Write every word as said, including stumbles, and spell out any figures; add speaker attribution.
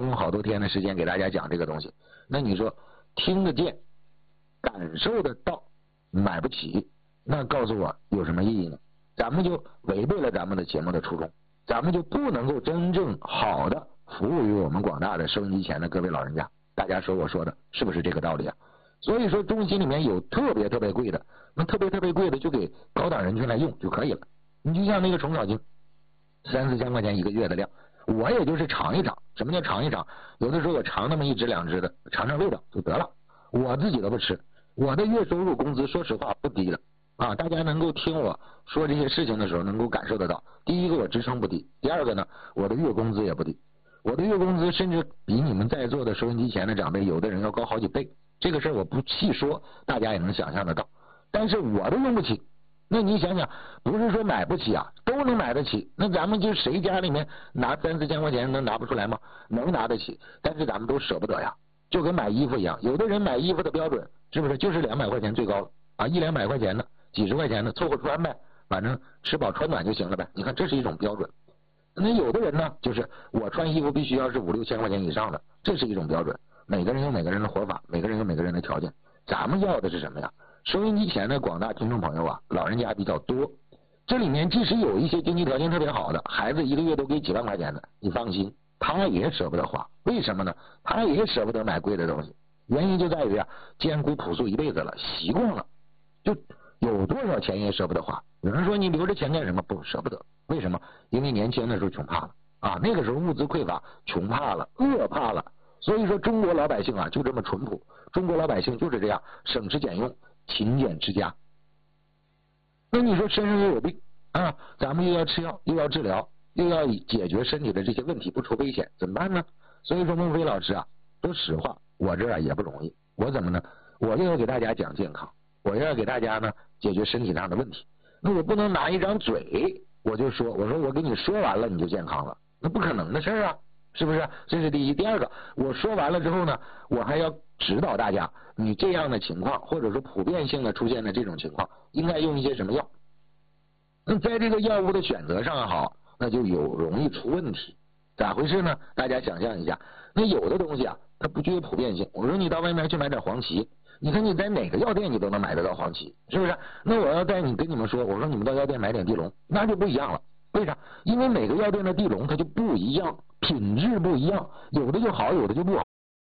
Speaker 1: 用好多天的时间给大家讲这个东西。那你说听得见、感受得到，买不起，那告诉我有什么意义呢？咱们就违背了咱们的节目的初衷，咱们就不能够真正好的服务于我们广大的收音机前的各位老人家。大家说我说的是不是这个道理啊？所以说中心里面有特别特别贵的，那特别特别贵的就给高档人群来用就可以了。你就像那个虫草精，三四千块钱一个月的量，我也就是尝一尝。什么叫尝一尝？有的时候我尝那么一只两只的，尝尝味道就得了。我自己都不吃，我的月收入工资说实话不低的啊。大家能够听我说这些事情的时候能够感受得到，第一个我职称不低，第二个呢我的月工资也不低，我的月工资甚至比你们在座的收音机前的长辈有的人要高好几倍。这个事儿我不细说，大家也能想象得到。但是我都用不起，那你想想，不是说买不起啊，都能买得起。那咱们就谁家里面拿三四千块钱能拿不出来吗？能拿得起，但是咱们都舍不得呀。就跟买衣服一样，有的人买衣服的标准是不是就是两百块钱最高啊？一两百块钱的，几十块钱的凑合穿呗，反正吃饱穿暖就行了呗。你看这是一种标准。那有的人呢，就是我穿衣服必须要是五六千块钱以上的，这是一种标准。每个人有每个人的活法，每个人有每个人的条件。咱们要的是什么呀？收音机前的广大听众朋友啊，老人家比较多，这里面即使有一些经济条件特别好的孩子，一个月都给几万块钱的，你放心，他也舍不得花。为什么呢？他也舍不得买贵的东西，原因就在于啊，艰苦朴素一辈子了，习惯了，就有多少钱也舍不得花。有人说你留着钱干什么？不舍不得。为什么？因为年轻的时候穷怕了啊，那个时候物资匮乏，穷怕了，饿怕了。所以说中国老百姓啊就这么淳朴，中国老百姓就是这样省吃俭用，勤俭持家。那你说身上又有病啊，咱们又要吃药，又要治疗，又要解决身体的这些问题，不出危险，怎么办呢？所以说孟非老师啊，说实话，我这啊也不容易。我怎么呢？我又要给大家讲健康，我又要给大家呢解决身体上的问题。那我不能拿一张嘴我就说，我说我给你说完了你就健康了，那不可能的事儿啊。是不是？这是第一。第二个，我说完了之后呢，我还要指导大家，你这样的情况或者说普遍性的出现的这种情况，应该用一些什么药。那在这个药物的选择上好，那就有容易出问题。咋回事呢？大家想象一下，那有的东西啊，它不具有普遍性。我说你到外面去买点黄芪，你看你在哪个药店你都能买得到黄芪，是不是？那我要带你跟你们说，我说你们到药店买点地龙，那就不一样了。为啥？因为每个药店的地龙它就不一样，品质不一样，有的就好，有的就不好。